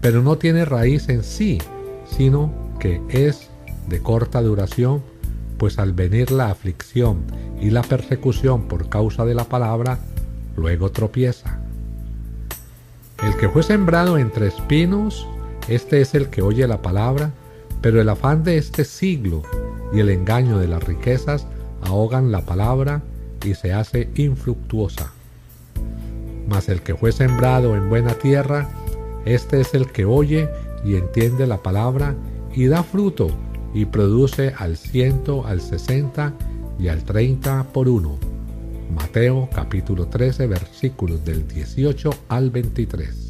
pero no tiene raíz en sí, sino que es de corta duración, pues al venir la aflicción y la persecución por causa de la palabra, luego tropieza. El que fue sembrado entre espinos, este es el que oye la palabra, pero el afán de este siglo y el engaño de las riquezas ahogan la palabra y se hace infructuosa. Mas el que fue sembrado en buena tierra, este es el que oye y entiende la palabra y da fruto y produce al 100, al 60 y al 30 por uno. Mateo capítulo 13 versículos del 18 al 23.